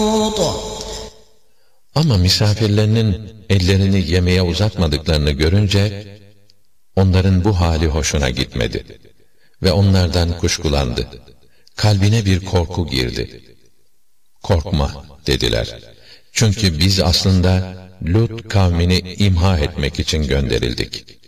Ama misafirlerinin ellerini yemeğe uzatmadıklarını görünce, onların bu hali hoşuna gitmedi ve onlardan kuşkulandı. Kalbine bir korku girdi. "Korkma," dediler. "Çünkü biz aslında Lut kavmini imha etmek için gönderildik."